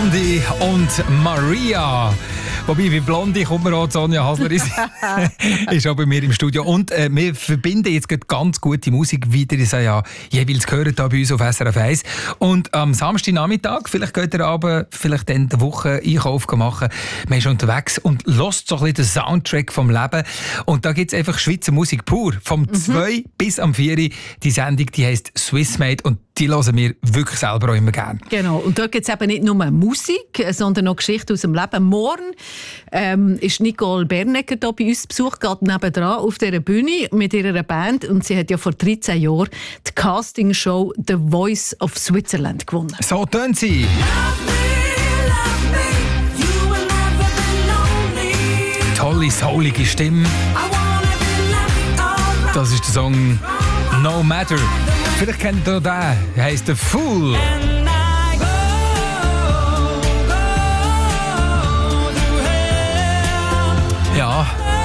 Blondie und Maria. Wobei, bei Blondie kommt mir auch Sonja Hasler ist auch bei mir im Studio. Und wir verbinden jetzt ganz gute Musik, wie ihr es ja jeweils gehört hier bei uns auf SRF 1. Und am Samstagnachmittag, vielleicht geht ihr aber vielleicht dann die Woche Einkauf machen. Man ist unterwegs und hört so ein bisschen den Soundtrack vom Leben. Und da gibt es einfach Schweizer Musik pur. Vom 2 bis am 4. Die Sendung, die heisst Swissmade und die hören wir wirklich selber auch immer gerne. Genau, und dort gibt es eben nicht nur Musik, sondern auch Geschichten aus dem Leben. Morgen ist Nicole Bernecker hier bei uns Besuch, geht nebendran auf dieser Bühne mit ihrer Band und sie hat ja vor 13 Jahren die Castingshow «The Voice of Switzerland» gewonnen. So tönt sie. Tolle, soulige Stimme. Das ist der Song «No Matter». Vielleicht kennt ihr den, der heisst «The Fool». Ja,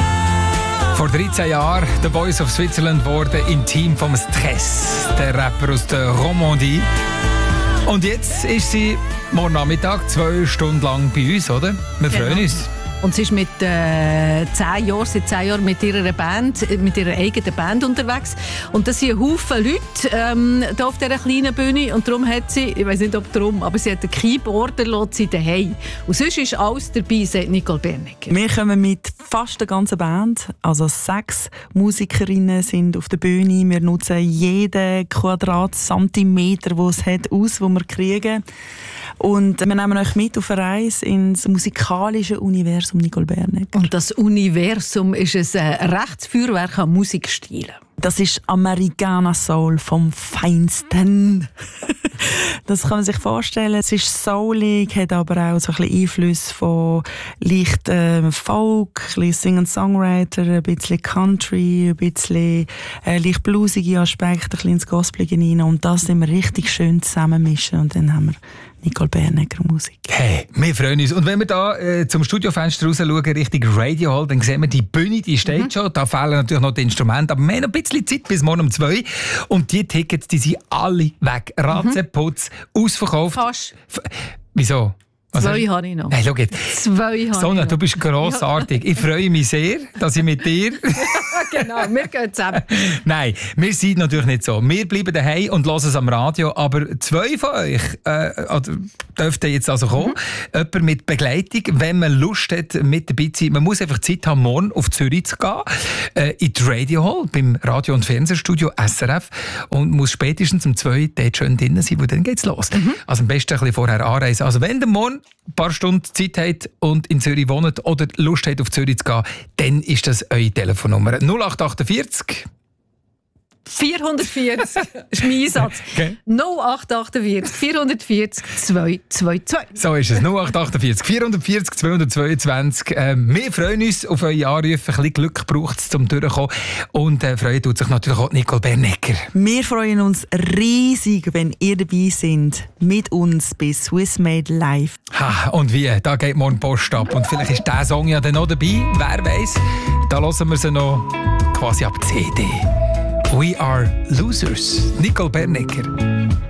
vor 13 Jahren «The Voice of Switzerland» wurde im Team vom Stress, der Rapper aus der Romandie. Und jetzt ist sie morgen Nachmittag 2 Stunden lang bei uns, oder? Wir freuen uns. Und sie ist seit 10 Jahren mit ihrer Band, mit ihrer eigenen Band unterwegs. Und das sind ein Haufen Leute hier auf dieser kleinen Bühne. Und darum hat sie, ich weiss nicht ob darum, aber sie hat einen Keyboarder, lässt sie daheim. Und sonst ist alles dabei, sagt Nicole Bernecker. Wir kommen mit fast der ganzen Band. Also 6 Musikerinnen sind auf der Bühne. Wir nutzen jeden Quadratzentimeter, den es hat, aus, den wir kriegen. Und wir nehmen euch mit auf eine Reise ins musikalische Universum Nicole Bernecker. Und das Universum ist ein Rechtsfeuerwerk an Musikstilen. Das ist Americana Soul vom Feinsten. Das kann man sich vorstellen. Es ist soulig, hat aber auch so ein bisschen Einflüsse von leicht Folk, ein bisschen Sing-and-Songwriter, ein bisschen Country, ein bisschen leicht bluesige Aspekte, ein bisschen ins Gospel hinein. Und das sind wir richtig schön zusammenmischen. Und dann haben wir Nicole Bernecker Musik. Hey, wir freuen uns. Und wenn wir da zum Studiofenster raus schauen, Richtung Radio Hall, dann sehen wir, die Bühne, die steht schon. Da fehlen natürlich noch die Instrumente, aber wir haben noch ein bisschen Zeit bis morgen um 2. Und die Tickets, die sind alle weg. Ratzeputz, ausverkauft. Fast. Wieso? 2 habe ich noch. Hey, schau jetzt. 2 habe ich noch. Sonja, du bist grossartig. Ich freue mich sehr, dass ich mit dir... Genau, wir gehen zusammen. Nein, wir sind natürlich nicht so. Wir bleiben daheim und hören es am Radio. Aber 2 von euch dürften jetzt also kommen. Jemand mit Begleitung, wenn man Lust hat, mit dabei zu sein. Man muss einfach Zeit haben, morgen auf Zürich zu gehen. In die Radio Hall, beim Radio- und Fernsehstudio SRF. Und muss spätestens um 2 dort schön drin sein, weil dann geht's los. Also am besten ein bisschen vorher anreisen. Also wenn ihr morgen ein paar Stunden Zeit habt und in Zürich wohnt oder Lust habt, auf Zürich zu gehen, dann ist das eure Telefonnummer. 0848 440 ist mein Einsatz. Okay. 0848 440 222. So ist es. 0848 440 222. Wir freuen uns auf eure Anrufe. Ein bisschen Glück braucht es, um durchzukommen. Und freuen tut sich natürlich auch Nicole Bernecker. Wir freuen uns riesig, wenn ihr dabei seid mit uns bei Swissmade Live. Ha, und wie? Da geht morgen Post ab. Und vielleicht ist dieser Song ja dann noch dabei. Wer weiß? Da hören wir sie noch quasi ab CD. We are losers. Nicole Bernecker.